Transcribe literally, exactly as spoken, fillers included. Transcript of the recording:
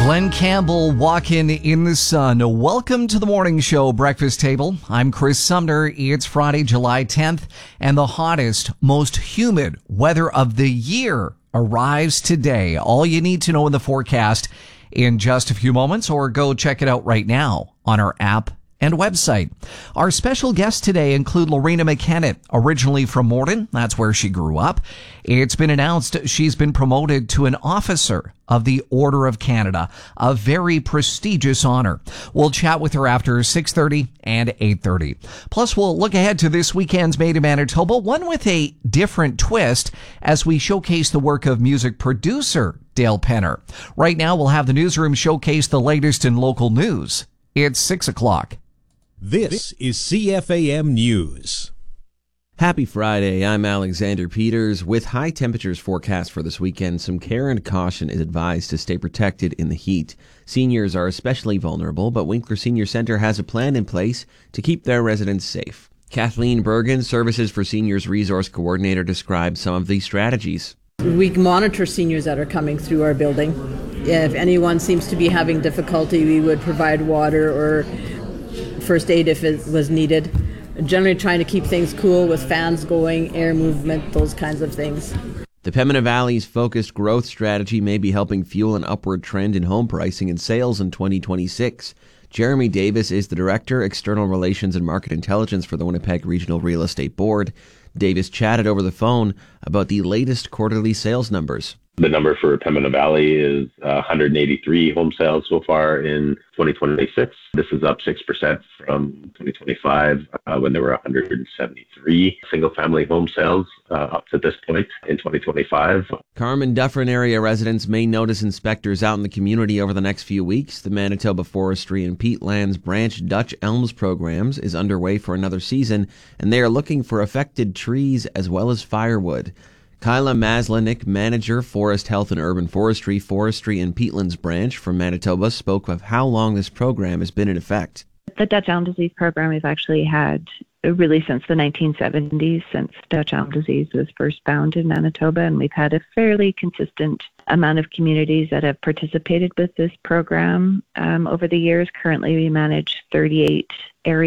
Glenn Campbell walking in the sun. Welcome to the morning show breakfast table. I'm Chris Sumner. It's Friday, July tenth, and the hottest, most humid weather of the year arrives today. All you need to know in the forecast in just a few moments, or go check it out right now on our app and website. Our special guests today include Lorena McKenna, originally from Morden. That's where she grew up. It's been announced she's been promoted to an officer of the Order of Canada, a very prestigious honor. We'll chat with her after six thirty and eight thirty. Plus, we'll look ahead to this weekend's Made in Manitoba, one with a different twist as we showcase the work of music producer Dale Penner. Right now, we'll have the newsroom showcase the latest in local news. It's six o'clock. This is C F A M News. Happy Friday. I'm Alexander Peters. With high temperatures forecast for this weekend, some care and caution is advised to stay protected in the heat. Seniors are especially vulnerable, but Winkler Senior Centre has a plan in place to keep their residents safe. Kathleen Bergen, Services for Seniors Resource Coordinator, describes some of these strategies. We monitor seniors that are coming through our building. If anyone seems to be having difficulty, we would provide water or first aid if it was needed. Generally trying to keep things cool with fans going, air movement, those kinds of things. The Pembina Valley's focused growth strategy may be helping fuel an upward trend in home pricing and sales in twenty twenty-six. Jeremy Davis is the Director, External Relations and Market Intelligence for the Winnipeg Regional Real Estate Board. Davis chatted over the phone about the latest quarterly sales numbers. The number for Pembina Valley is uh, one hundred eighty-three home sales so far in twenty twenty-six. This is up six percent from twenty twenty-five uh, when there were one hundred seventy-three single-family home sales uh, up to this point in twenty twenty-five. Carmen Dufferin area residents may notice inspectors out in the community over the next few weeks. The Manitoba Forestry and Peatlands Branch Dutch Elms programs is underway for another season, and they are looking for affected trees as well as firewood. Kyla Maslanick, Manager, Forest Health and Urban Forestry, Forestry and Peatlands Branch from Manitoba, spoke of how long this program has been in effect. The Dutch elm disease program we've actually had really since the nineteen seventies, since Dutch elm disease was first found in Manitoba, and we've had a fairly consistent amount of communities that have participated with this program um, over the years. Currently, we manage thirty-eight areas